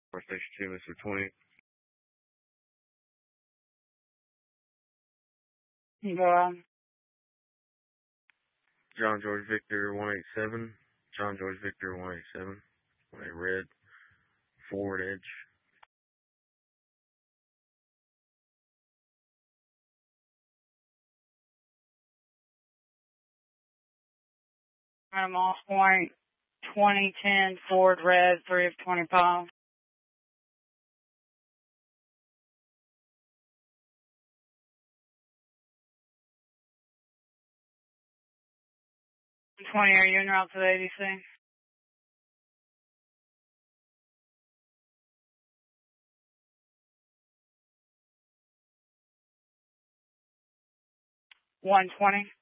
Fire Station 2, Mr. 20. Go on. John George Victor 187. John George Victor 187. On a red forward edge. I'm off point 2010 Ford Red 3 of 25. 20, are you en route to the ADC? 120.